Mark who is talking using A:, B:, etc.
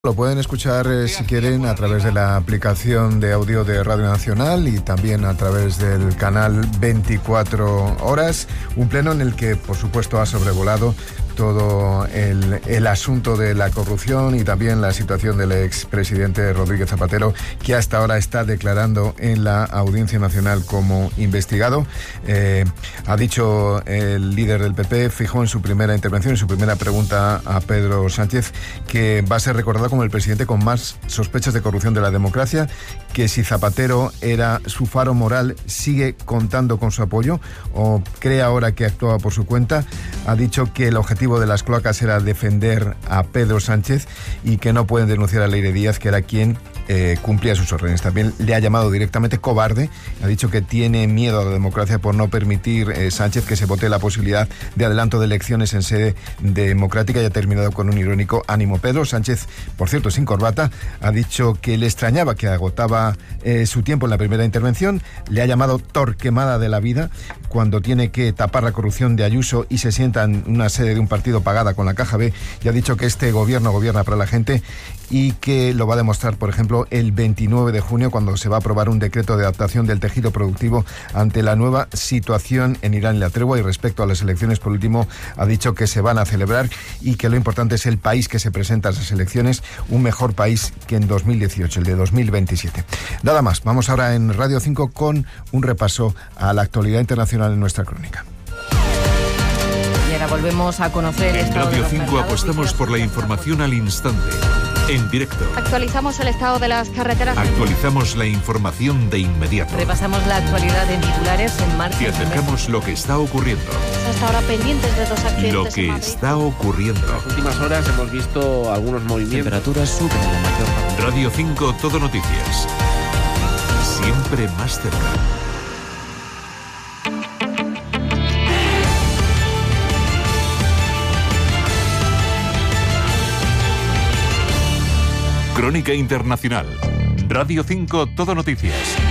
A: Lo pueden escuchar si quieren a través de la aplicación de audio de Radio Nacional y también a través del canal 24 horas. Un pleno en el que, por supuesto, ha sobrevolado todo el asunto de la corrupción y también la situación del expresidente Rodríguez Zapatero, que hasta ahora está declarando en la Audiencia Nacional como investigado. Ha dicho el líder del PP, Feijóo, en su primera intervención, en su primera pregunta a Pedro Sánchez, que va a ser recordado como el presidente con más sospechas de corrupción de la democracia, que si Zapatero era su faro moral, sigue contando con su apoyo o cree ahora que actuaba por su cuenta. Ha dicho que el objetivo de las cloacas era defender a Pedro Sánchez y que no pueden denunciar a Leire Díaz, que era quien cumplía sus órdenes. También le ha llamado directamente cobarde. Ha dicho que tiene miedo a la democracia por no permitir Sánchez que se vote la posibilidad de adelanto de elecciones en sede democrática, y ha terminado con un irónico ánimo. Pedro Sánchez, por cierto, sin corbata, ha dicho que le extrañaba que agotaba su tiempo en la primera intervención. Le ha llamado Torquemada de la vida cuando tiene que tapar la corrupción de Ayuso y se sienta en una sede de un partido pagada con la Caja B, y ha dicho que este gobierno gobierna para la gente y que lo va a demostrar, por ejemplo, el 29 de junio, cuando se va a aprobar un decreto de adaptación del tejido productivo ante la nueva situación en Irán y la tregua. Y respecto a las elecciones, por último, ha dicho que se van a celebrar y que lo importante es el país que se presenta a esas elecciones, un mejor país que en 2018, el de 2027. Nada más, vamos ahora en Radio 5 con un repaso a la actualidad internacional en nuestra crónica.
B: Y ahora volvemos a conocer...
C: En Radio 5 apostamos por la información al instante, en directo.
D: Actualizamos el estado de las carreteras.
C: Actualizamos la información de inmediato.
B: Repasamos la actualidad en titulares en marcha.
C: Y acercamos lo que está ocurriendo.
D: Hasta ahora pendientes de 2 accidentes.
C: Lo que está ocurriendo.
E: En las últimas horas hemos visto algunos movimientos.
F: Temperaturas suben en la mayor parte.
C: Radio 5 Todo Noticias. Siempre más cerca. Crónica Internacional. Radio 5 Todo Noticias.